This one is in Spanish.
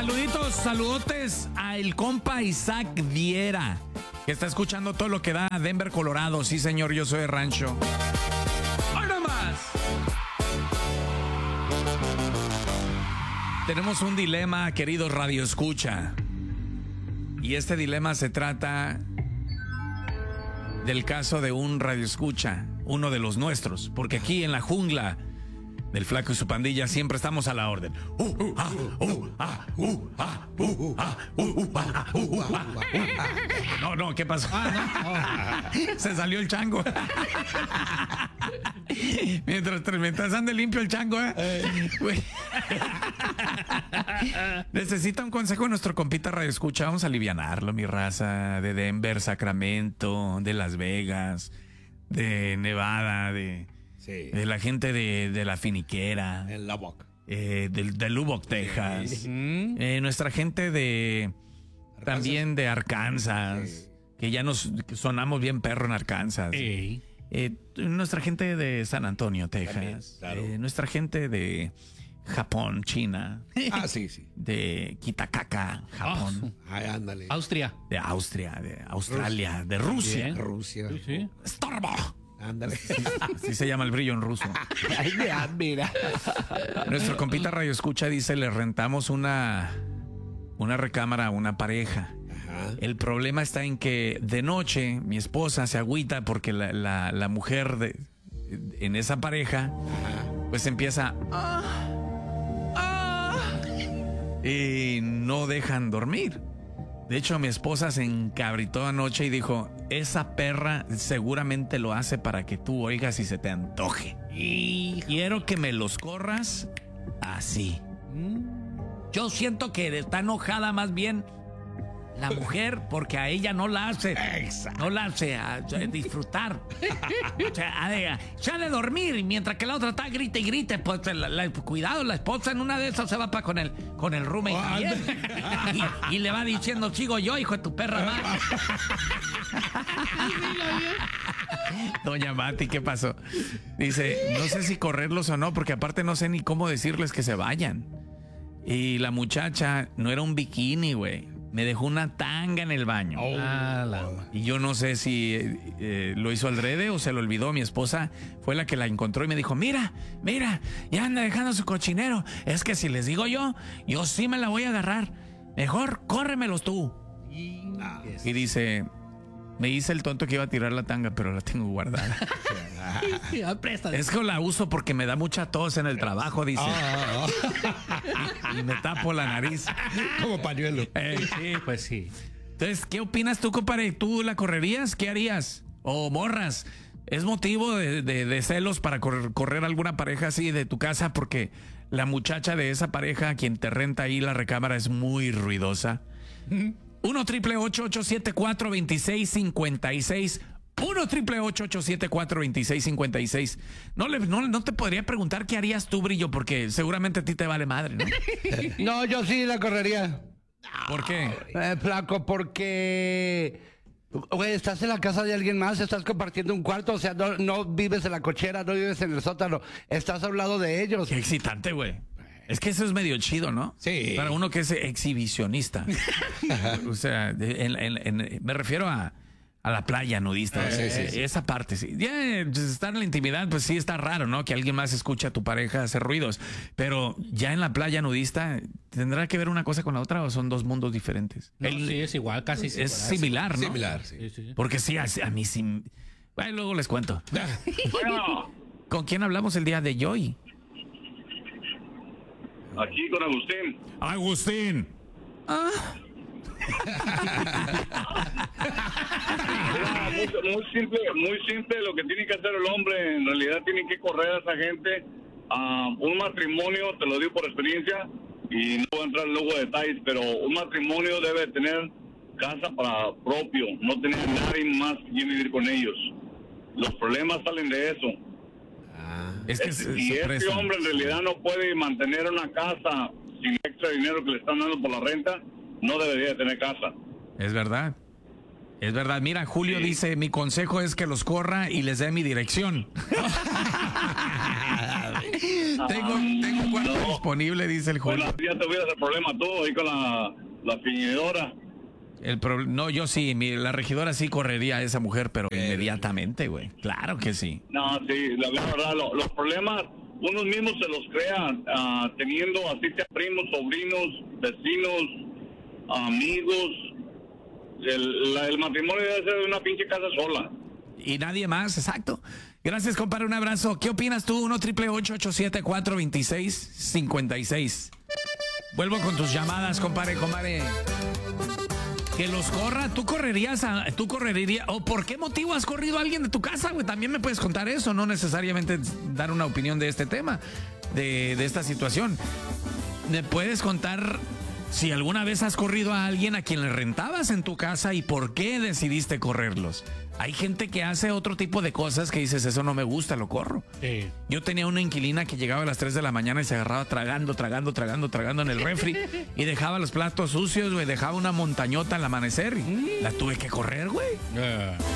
Saludotes a el compa Isaac Viera, que está escuchando todo lo que da a Denver, Colorado. Sí, señor, yo soy de rancho. ¡Hoy nomás! Tenemos un dilema, queridos Radio Escucha. Y este dilema se trata del caso de un Radio Escucha, uno de los nuestros, porque aquí en la jungla del Flaco y su pandilla siempre estamos a la orden. No, ¿qué pasó? Se salió el chango. Mientras ande limpio el chango, Necesita un consejo de nuestro compita Radio Escucha. Vamos a alivianarlo, mi raza, de Denver, Sacramento, de Las Vegas, de Nevada, de la gente de la Finiquera, en Lubbock, de Lubbock, Texas, sí. Nuestra gente también de Arkansas, que ya nos sonamos bien perro en Arkansas, nuestra gente de San Antonio, Texas, también, claro. Nuestra gente de Japón, China, sí, de Kitakaka, Japón, ándale, Austria, de Australia, de Rusia, sí. Starbucks. Ándale. Así se llama el brillo en ruso. Ay, mira. Nuestro compita Radio Escucha dice, le rentamos una recámara a una pareja. Ajá. El problema está en que de noche mi esposa se agüita porque la mujer en esa pareja, pues empieza y no dejan dormir. De hecho, mi esposa se encabritó anoche y dijo, esa perra seguramente lo hace para que tú oigas y se te antoje. Y quiero que me los corras así. Yo siento que está enojada más bien la mujer porque a ella no la hace. Exacto. No la hace a disfrutar. O sea, se ha de dormir mientras que la otra está grite y grite. Pues cuidado, la esposa en una de esas se va para con el roommate también. Y le va diciendo, sigo yo, hijo de tu perra madre. Doña Mati, ¿qué pasó? Dice, no sé si correrlos o no, porque aparte no sé ni cómo decirles que se vayan. Y la muchacha no era un bikini, güey. Me dejó una tanga en el baño. Y yo no sé si lo hizo adrede o se lo olvidó. Mi esposa fue la que la encontró y me dijo, mira, ya anda dejando su cochinero. Es que si les digo yo sí me la voy a agarrar. Mejor córremelos tú. Y dice, me hice el tonto que iba a tirar la tanga, pero la tengo guardada. Es que la uso porque me da mucha tos en el trabajo, dice. Y me tapo la nariz. Como pañuelo. Sí, pues sí. Entonces, ¿qué opinas tú, compadre? ¿Tú la correrías? ¿Qué harías? ¿O morras? ¿Es motivo de celos para correr alguna pareja así de tu casa? Porque la muchacha de esa pareja, quien te renta ahí la recámara, es muy ruidosa. 1-888-874-2656. 1-888-874-2656. No te podría preguntar qué harías tú, Brillo, porque seguramente a ti te vale madre, ¿no? No, yo sí la correría. ¿Por qué? Flaco, porque güey, estás en la casa de alguien más, estás compartiendo un cuarto, o sea, no vives en la cochera, no vives en el sótano, estás a un lado de ellos. Qué excitante, güey. Es que eso es medio chido, ¿no? Sí. Para uno que es exhibicionista. O sea, me refiero a la playa nudista. Sí. Esa parte, sí. Ya estar en la intimidad, pues sí está raro, ¿no? Que alguien más escuche a tu pareja hacer ruidos. Pero ya en la playa nudista, ¿tendrá que ver una cosa con la otra o son dos mundos diferentes? No, sí, es igual, casi es similar, ¿no? Similar, sí. Porque sí, a mí sí. Bueno, luego les cuento. Bueno, ¿Con quién hablamos el día de hoy? aquí con Agustín. Agustín. Muy simple lo que tiene que hacer el hombre. En realidad tiene que correr a esa gente. Un matrimonio, te lo digo por experiencia, y no voy a entrar luego en detalles, pero un matrimonio debe tener casa para propio, no tener nadie más que vivir con ellos. Los problemas salen de eso. Es que Si este hombre en realidad no puede mantener una casa sin extra dinero que le están dando por la renta, no debería tener casa. Es verdad. Mira, Julio dice, mi consejo es que los corra y les dé mi dirección. Tengo un cuarto No. disponible, dice el Bueno, Julio. ya tuvieras el problema tú ahí con la fingidora. No, yo sí, la regidora sí correría a esa mujer, pero inmediatamente, güey. Claro que sí. No, sí, la verdad, los problemas unos mismos se los crean, teniendo así sea primos, sobrinos, vecinos, amigos. El matrimonio debe ser de una pinche casa sola. Y nadie más, exacto. Gracias, compadre, un abrazo. ¿Qué opinas tú? 1-888-874-2656. Vuelvo con tus llamadas, compadre. Que los corra, tú correrías, o por qué motivo has corrido a alguien de tu casa, güey. También me puedes contar eso, no necesariamente dar una opinión de este tema, de esta situación. Me puedes contar si alguna vez has corrido a alguien a quien le rentabas en tu casa y por qué decidiste correrlos. Hay gente que hace otro tipo de cosas que dices, eso no me gusta, lo corro. Sí. Yo tenía una inquilina que llegaba a las 3 de la mañana y se agarraba tragando en el refri y dejaba los platos sucios, güey, dejaba una montañota al amanecer y la tuve que correr, güey.